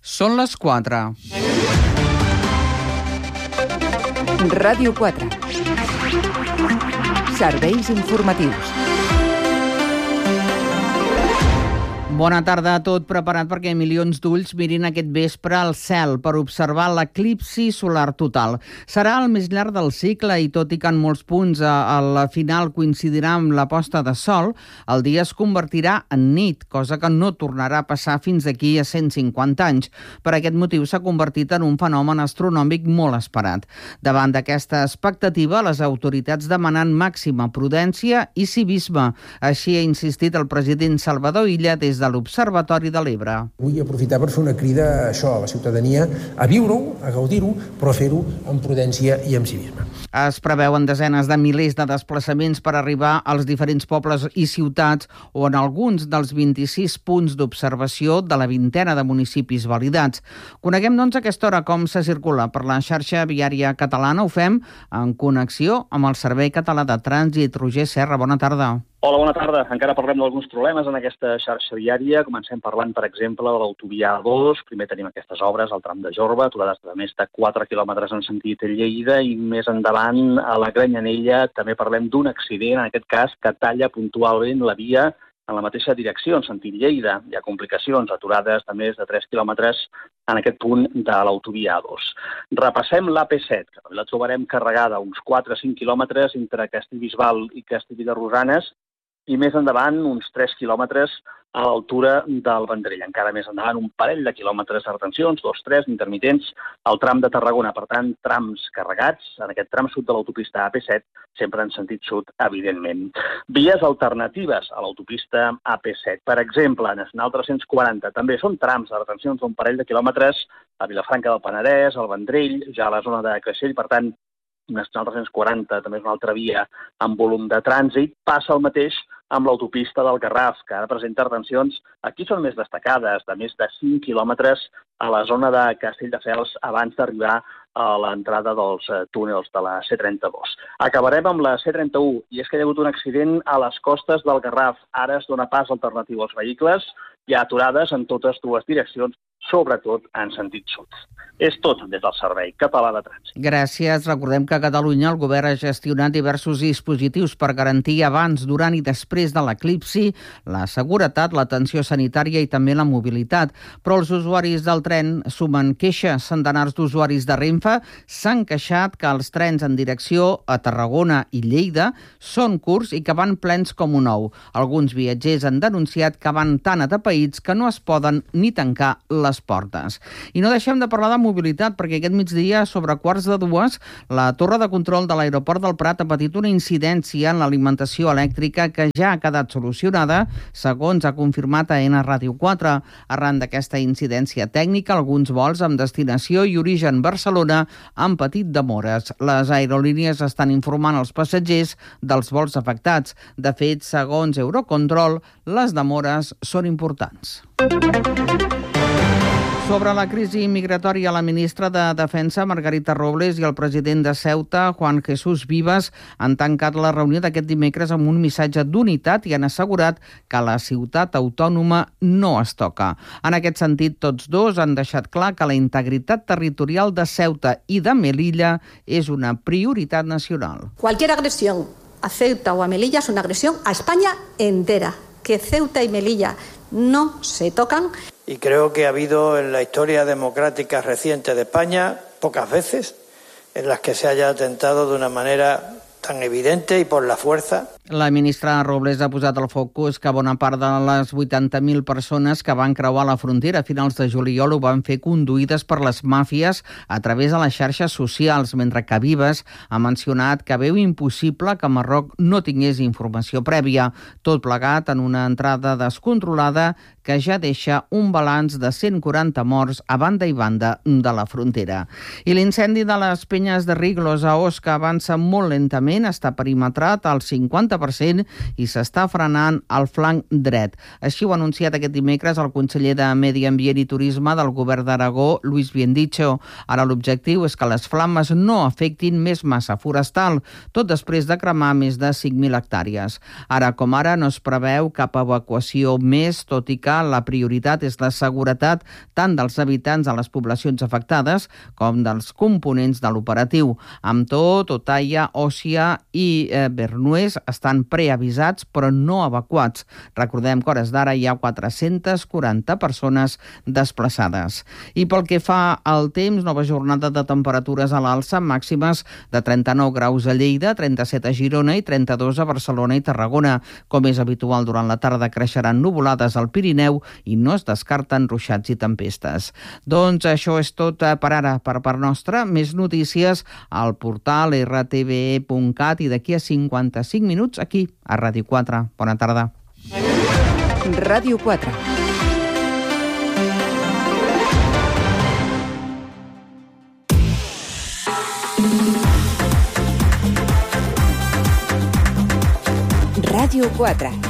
Són les 4. Ràdio 4. Serveis informatius. Bona tarda a tot, preparat perquè milions d'ulls mirin aquest vespre al cel per observar l'eclipsi solar total. Serà el més llarg del cicle i tot i que en molts punts a la final coincidirà amb la posta de sol, el dia es convertirà en nit, cosa que no tornarà a passar fins d'aquí a 150 anys. Per aquest motiu s'ha convertit en un fenomen astronòmic molt esperat. Davant d'aquesta expectativa, les autoritats demanen màxima prudència i civisme. Així ha insistit el president Salvador Illa des de l'Observatori de l'Ebre. Vull aprofitar per fer una crida a la ciutadania, a viure-ho, a gaudir-ho, però a fer-ho amb prudència i amb civisme. Es preveuen desenes de milers de desplaçaments per arribar als diferents pobles i ciutats o en alguns dels 26 punts d'observació de la vintena de municipis validats. Coneguem, doncs, a aquesta hora com se circula per la xarxa viària catalana. Ho fem en connexió amb el Servei Català de Trànsit. Roger Serra, bona tarda. Hola, bona tarda. Encara parlem d'alguns problemes en aquesta xarxa viària. Comencem parlant, per exemple, de l'autovia A2. Primer tenim aquestes obres al tram de Jorba, aturades de més de 4 quilòmetres en sentit Lleida, i més endavant a la Granyanella també parlem d'un accident, en aquest cas, que talla puntualment la via en la mateixa direcció, en sentit Lleida. Hi ha complicacions, aturades de més de 3 quilòmetres en aquest punt de l'autovia A2. Repassem l'AP7, que la trobarem carregada uns 4-5 quilòmetres entre Castellbisbal i Castellví de Rosanes, i més endavant uns 3 quilòmetres a l'altura del Vendrell. Encara més endavant un parell de quilòmetres de retencions, 2-3 intermitents, al tram de Tarragona. Per tant, trams carregats en aquest tram sud de l'autopista AP7, sempre en sentit sud, evidentment. Vies alternatives a l'autopista AP7. Per exemple, a Nacional 340 també són trams de retencions d'un parell de quilòmetres a Vilafranca del Penedès, al Vendrell, ja a la zona de Creixell. Per tant, Nacional 340 també és una altra via amb volum de trànsit. Passa el mateix amb l'autopista del Garraf, que ara presenta retencions, aquí són més destacades, de més de 5 quilòmetres a la zona de Castelldefels abans d'arribar a l'entrada dels túnels de la C32. Acabarem amb la C31, i és que hi ha hagut un accident a les costes del Garraf. Ara es dona pas alternatiu als vehicles, hi ha aturades en totes dues direccions, sobretot en sentit sud. És tot des del Servei Català de Trànsit. Gràcies. Recordem que a Catalunya el govern ha gestionat diversos dispositius per garantir abans, durant i després de l'eclipsi la seguretat, l'atenció sanitària i també la mobilitat. Però els usuaris del tren sumen queixes. Centenars d'usuaris de Renfe s'han queixat que els trens en direcció a Tarragona i Lleida són curts i que van plens com un ou. Alguns viatgers han denunciat que van tan atapeïts que no es poden ni tancar les portes. I no deixem de parlar de mobilitat, perquè aquest migdia, sobre 1:45, la torre de control de l'aeroport del Prat ha patit una incidència en l'alimentació elèctrica que ja ha quedat solucionada, segons ha confirmat a N Ràdio 4. Arran d'aquesta incidència tècnica, alguns vols amb destinació i origen Barcelona han patit demores. Les aerolínies estan informant els passatgers dels vols afectats. De fet, segons Eurocontrol, les demores són importants. Sobre la crisi migratòria, la ministra de Defensa, Margarita Robles, i el president de Ceuta, Juan Jesús Vivas, han tancat la reunió d'aquest dimecres amb un missatge d'unitat i han assegurat que la ciutat autònoma no es toca. En aquest sentit, tots dos han deixat clar que la integritat territorial de Ceuta i de Melilla és una prioritat nacional. Cualquier agresión a Ceuta o a Melilla es una agresión a España entera. Que Ceuta y Melilla no se tocan. Y creo que ha habido en la historia democrática reciente de España pocas veces en las que se haya atentado de una manera tan evidente y por la fuerza. La ministra Robles ha posat el focus que bona part de les 80.000 persones que van creuar la frontera a finals de juliol ho van fer conduïdes per les màfies a través de les xarxes socials, mentre que Vives ha mencionat que veu impossible que Marroc no tingués informació prèvia, tot plegat en una entrada descontrolada que ja deixa un balanç de 140 morts a banda i banda de la frontera. I l'incendi de les penyes de Riglos a Osca avança molt lentament, està perimetrat al 50% 40% i s'està frenant el flanc dret. Així ho ha anunciat aquest dimecres el conseller de Medi Ambient i Turisme del Govern d'Aragó, Luis Biendicho. Ara l'objectiu és que les flames no afectin més massa forestal, tot després de cremar més de 5.000 hectàrees. Ara com ara no es preveu cap evacuació més, tot i que la prioritat és la seguretat tant dels habitants de les poblacions afectades com dels components de l'operatiu. Amb tot, Otaia, Òsia i Bernuers estan preavisats però no evacuats. Recordem que a hores d'ara hi ha 440 persones desplaçades. I pel que fa al temps, nova jornada de temperatures a l'alça, màximes de 39 graus a Lleida, 37 a Girona i 32 a Barcelona i Tarragona. Com és habitual, durant la tarda creixeran nuvolades al Pirineu i no es descarten ruixats i tempestes. Doncs això és tot per ara per part nostra. Més notícies al portal rtve.cat i d'aquí a 55 minuts aquí a Ràdio 4. Bona tarda. Ràdio 4. Ràdio 4.